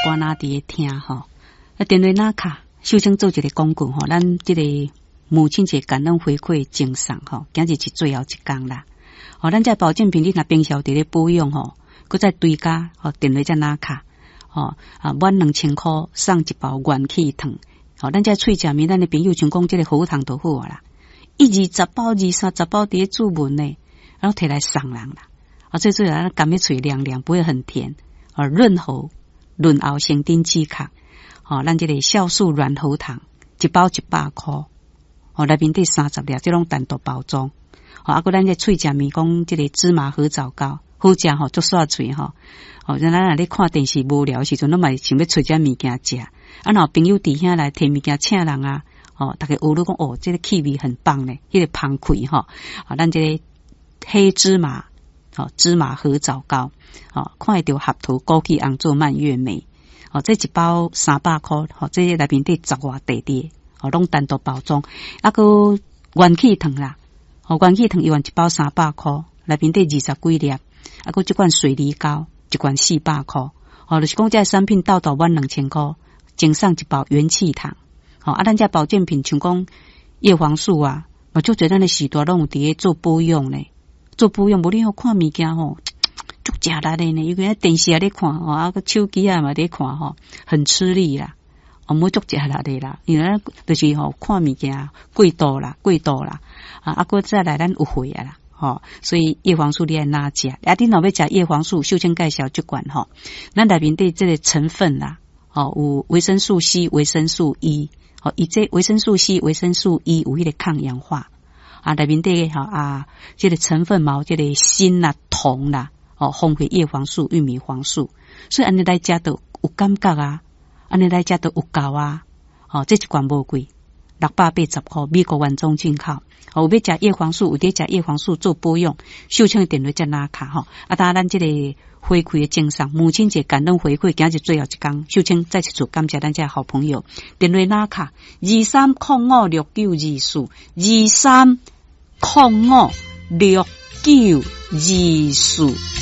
歌哪伫咧听吼。电话哪卡，首先做一个广告吼，咱这个母亲节感恩回馈赠送吼，今日是最后一天啦。哦，咱这保健品你若平常伫咧保养吼，佮再追加吼，电话才哪卡吼满2000块送一包元气糖。哦，咱这喙食面，咱的朋友像讲这个好糖就好啊啦，20包、20-30包伫咧注文呢，然后摕来送人啦。最主要咱甘咩嘴凉凉，不会很甜，润喉生丁止咳。咱这个酵素软喉糖一包100块，内面底30粒，这种单独包装。还咱这喙食面讲这个芝麻合枣糕，好食吼，足煞嘴吼。咱若咧看电视无聊时阵，咱嘛想要找只物件食。若朋友弟兄来摕物件请人啊，大家学了讲这个气味很棒咧，迄个芳气吼。咱这个黑芝麻，芝麻合枣糕，看会到合桃、枸杞红做蔓越莓。这一包300块，这内面底10外地滴，拢单独包装。个元气糖啦，元气糖一罐一包300块，内面底20几粒。个这罐水梨膏一罐400块。就是讲这产品到满2000块，赠送一包元气糖。咱这保健品像讲叶黄素啊，就觉得咱的许多拢有伫咧做保养咧，做保养无你好看物件吼。足食力的呢，因为电视也咧看个手机啊嘛咧看很吃力啦，冇足食力的啦，因为咱就是看物件贵多啦，个再来咱有血啊啦，所以叶黄素你爱哪食？你若要食叶黄素，首先介绍这款咱内面的这个成分啦，有维生素 C、维生素 E，伊这维生素 C、维生素 E 有迄个抗氧化内面的这个成分嘛，这个锌啦、铜啦。红回叶黄素、玉米黄素，所以安尼来食都有感觉啊，安尼来食都有够啊。这一罐无贵，680块，美国原装进口。有要食叶黄素，有伫食叶黄素做保养，首先电话才拿卡当然咱这个回馈的赠送，母亲节感恩回馈，今日最后一天，首先再次感谢咱这好朋友，电话拿卡23056924，23056924。